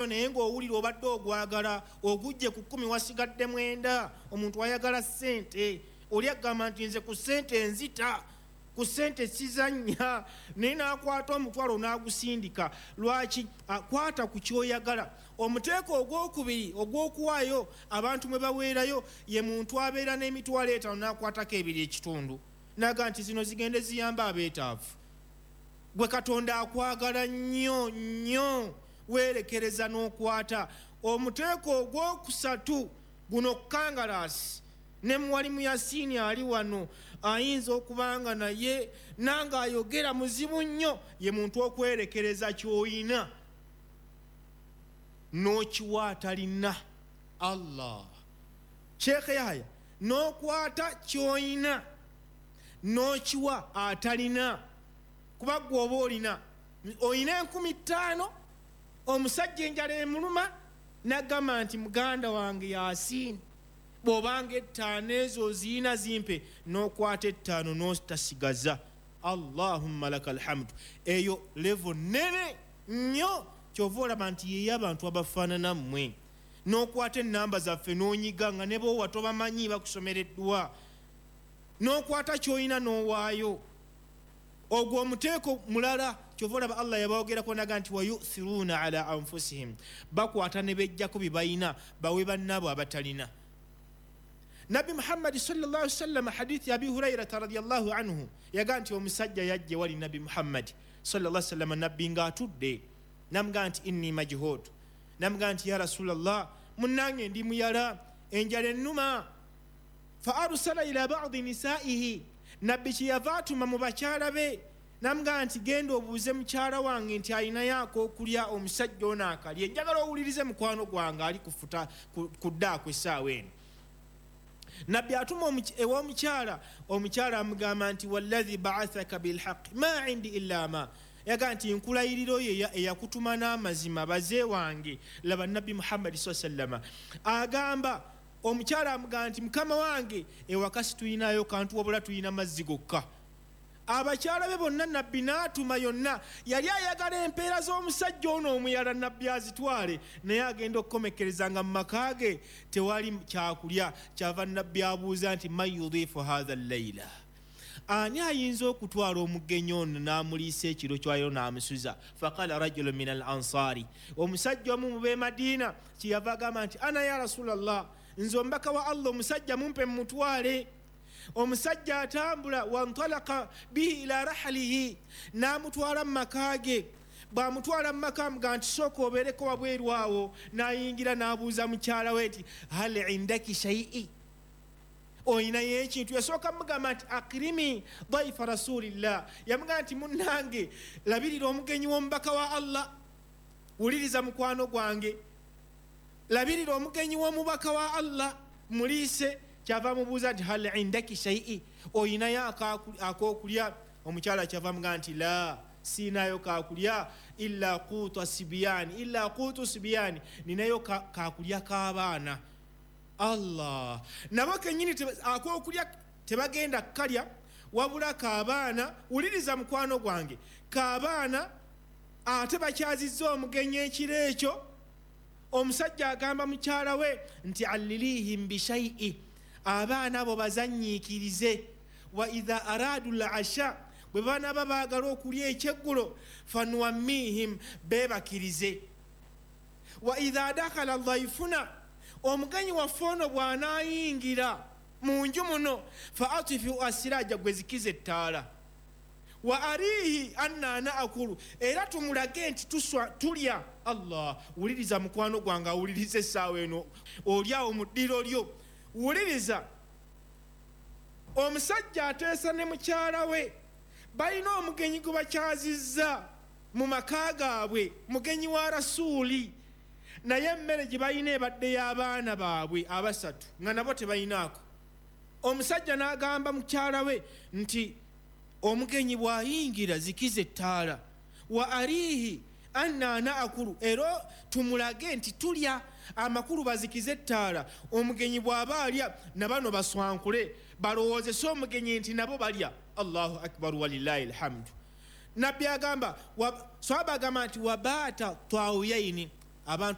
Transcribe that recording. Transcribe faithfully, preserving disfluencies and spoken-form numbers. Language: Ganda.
naye ng'owulira obadde ogwagala ogujje ku kkumi wasigadde mwenda omuntu ayagala ssente oli agamba nti nze ku ssente enzita ku ssente sizannya naye n'akwata omutwalo n'agusindika. Lwaki? Akwata ku kyoyagala. Omuteeko ogwokubiri ogw'okuwaayo abantu mwe baweerayo ye muntu abeera n'emitwalo etaano n'akwatako ebiri ekitundu naga nti zino zigende ziyamba abeetaavu. Gwe Katonda akwagala nnyo nnyo weerekereza n'okwata. Omuteeko ogwokusatu guno kangalaasi ne muwalimu Yasiini ali wano ayinza okubanga naye nanga ayogera muzibu nnyo ye muntu okwerekereza ky'oyina n'okiwa atalina. Allah Sheikh Yahya n'okwata ky'oyina n'okiwa atalina. Kuba gwe oba olina oyina enkumi ttaano omusajja enjala emuluma n'agamba nti muganda wange Yasiini bw'obanga ettaano ezo ziina zimpe n'okwata ettaano n'otasigaza. Allahumma laka alhamdu. Eyo level nene nnyo kyova olaba nti yeyo abantu abafaanana mmwe n'okwata ennamba zaffe n'onyiga nga ne boowa tobamanyi bakusomereddwa n'okwata ky'olina n'owaayo. Ogwo omuteeko mulala kyova olaba Allah yabawogerako naga nti wayuthiruuna ala anfusihim bakwata ne bejjako bye balina bawe bannaabo abatalina. Nabi Muhammad sallallahu alaihi wasallam hadithi Abi Hurairah radhiyallahu anhu yaga nti omusajja yajje wali Nabi Muhammad sallallahu alaihi wasallam nabbi nga atudde namga nti inni majhud namga nti ya Rasulullah munnange ndi muyala enjala ennuma. Fa arsala ila ba'di nisaihi nabbi kyeyava atuma mu bakyala be namga nti genda obuuze mukyala wange nti ayinayo ak'okulya omusajja ono akalye njagala owulirize mukwano gwange ali kufuta kuddaako essaawa eno. Nabbi atuma ew'omukyala omukyala amugamba nti wallahi ba'athaka bilhaqi ma indi illa ma yaga nti nkulayiriro ye eyakutuma n'amazima baze wange. Laba Nabbi Muhammad sallallahu alaihi wasallam agamba omukyala amugamba nti mukama wange ewaka situyinayo kantu wabula tuyina mazzi gokka. Abakyala be bonna Nabbi n'atuma yonna yali ayagala empeera z'omusajja ono omuyala Nabbi azitwale naye agenda okukomekereza nga mu maka ge tewali kyakulya. Kyava Nabbi abuuza nti man yudifu hadha allayla, ani ayinza okutwala omugenyi ono n'amuliisa ekiro kywayo n'amusuza. Faqala rajulun min al ansari, omusajja omu mu b'e Madiina kyeyava agamba nti ana ya Rasulallah, nze omubaka wa Allah omusajja mumpe mumutwale. Omusajja atambula wantalaka bihi ila rahlihi n'amutwala mu maka ge. Bw'amutwala mu maka amuga nti sooka obeereko wabweru awo. N'ayingira n'abuuza mukyala we nti hal indaki shay'i, oyinayo ekintu? Yasooka mugamba nti akrimi daifa rasulillah. Yamugamba nti munnange labirira omugenyi w'omubaka wa Allah, wuliriza mukwano gwange, labirira omugenyi w'omubaka wa Allah muliise. Kyava mubuuza nti hal indaki shay'i, oyinayo ak'okulya? Omukyala kyava mugamba nti la, siinayo kakulya illa qutu sibiyani illa qutu sibiyani, ninayo kakulya k'abaana. Allah, nabo kennyini ak'okulya tebagenda kalya wabula k'abaana. Wuliriza mukwano gwange, k'abaana ate bakyazizza omugenyi ekiro ekyo. Omusajja agamba mukyala we nti allilihim bishay'i, abaana abo bazanyiikirize. Wa idha aradu al-asha, bwe banaba baagala okulya ekyeggulo fanuwammihim, beebakirize. Wa idha dakhala dhaifuna, omugenyi waffe ono bw'anaayingira mu nju muno fa atifu asiraja, gwezikize ettaala. Wa arihi anna naakulu, era tumulage nti tuswa tulya. Allah, wuliriza mukwano gwange, awuliriza essaawa eno olyawo mu ddiro lyo. Wuliriza, omusajja ateesa ne mukyala we balina omugenyi gwe bakyazizza mu maka gaabwe, mugenyi wa Rasuuli, naye emmere gye balina ebadde y'abaana baabwe abasatu nga nabo tebalinaako. Omusajja n'agamba mukyala we nti omugenyi bw'ayingira zikize ettaala. Wa arihi anna naakulu, era tumulage nti tulya, amakulu bazikize ettaala. Omugenyi bw'aba alya nabano baswankule balowoozese omugenyi nti nabo balya. Allahu akbar walillahi alhamdu. Nabbi agamba, swahaba agamba nti wabaata tawuyaini, abantu